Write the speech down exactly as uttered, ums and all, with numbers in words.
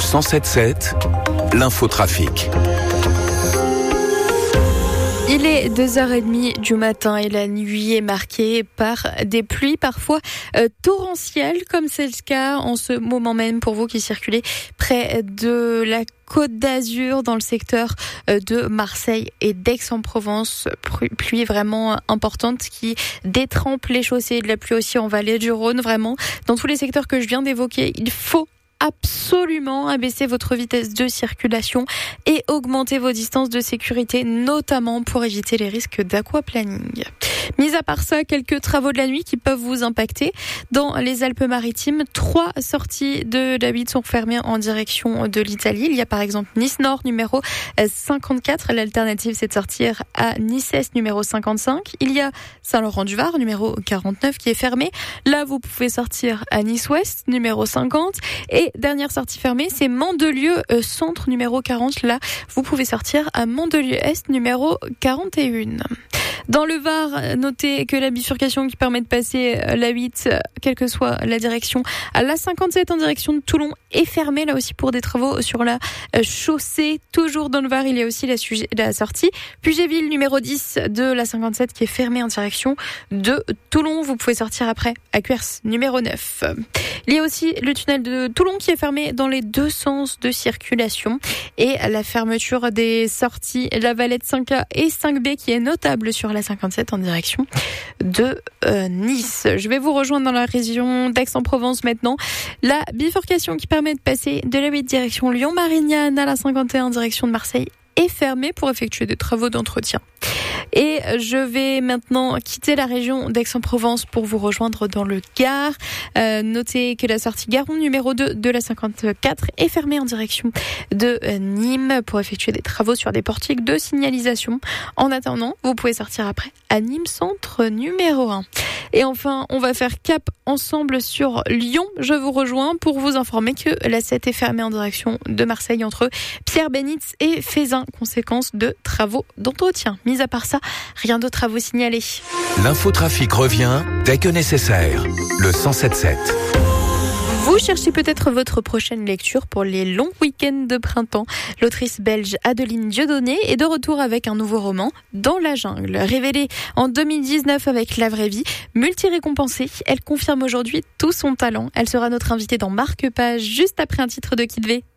cent sept sept, l'infotrafic. Il est deux heures trente du matin et la nuit est marquée par des pluies parfois euh, torrentielles, comme c'est le cas en ce moment même pour vous qui circulez près de la Côte d'Azur dans le secteur de Marseille et d'Aix-en-Provence. Pluie vraiment importante qui détrempe les chaussées, de la pluie aussi en vallée du Rhône. Vraiment, dans tous les secteurs que je viens d'évoquer, il faut absolument abaisser votre vitesse de circulation et augmenter vos distances de sécurité, notamment pour éviter les risques d'aquaplaning. Mis à part ça, quelques travaux de la nuit qui peuvent vous impacter. Dans les Alpes-Maritimes, trois sorties de la huit sont fermées en direction de l'Italie. Il y a par exemple Nice-Nord numéro cinquante-quatre. L'alternative, c'est de sortir à Nice-Est numéro cinquante-cinq. Il y a Saint-Laurent-du-Var numéro quarante-neuf qui est fermé. Là, vous pouvez sortir à Nice-Ouest numéro cinquante. Et dernière sortie fermée, c'est Mandelieu euh, centre numéro quarante. Là, vous pouvez sortir à Mandelieu-Est numéro quarante et un. Dans le Var, notez que la bifurcation qui permet de passer la huit, quelle que soit la direction, à la cinquante-sept en direction de Toulon est fermée, là aussi pour des travaux sur la chaussée. Toujours dans le Var, il y a aussi la, sujet, la sortie Puget-Ville numéro dix de la cinquante-sept qui est fermée en direction de Toulon. Vous pouvez sortir après à Cuers numéro neuf. Il y a aussi le tunnel de Toulon qui est fermé dans les deux sens de circulation et la fermeture des sorties La Valette cinq A et cinq B qui est notable sur la cinquante-sept en direction de euh, Nice. Je vais vous rejoindre dans la région d'Aix-en-Provence maintenant. La bifurcation qui permet de passer de la huit direction Lyon-Marignane à la cinquante et un en direction de Marseille est fermée pour effectuer des travaux d'entretien. Et je vais maintenant quitter la région d'Aix-en-Provence pour vous rejoindre dans le Gard. Euh, notez que la sortie Garon numéro deux de la cinquante-quatre est fermée en direction de Nîmes pour effectuer des travaux sur des portiques de signalisation. En attendant, vous pouvez sortir après à Nîmes centre numéro un. Et enfin, on va faire cap ensemble sur Lyon. Je vous rejoins pour vous informer que la sept est fermée en direction de Marseille entre Pierre-Bénitz et Fézin, conséquence de travaux d'entretien. Mis à part ça, rien d'autre à vous signaler. L'infotrafic revient dès que nécessaire. Le cent sept sept. Vous cherchez peut-être votre prochaine lecture pour les longs week-ends de printemps. L'autrice belge Adeline Dieudonné est de retour avec un nouveau roman, Dans la jungle. Révélée en deux mille dix-neuf avec La vraie vie, multi-récompensée, elle confirme aujourd'hui tout son talent. Elle sera notre invitée dans Marque-Page juste après un titre de Kid V.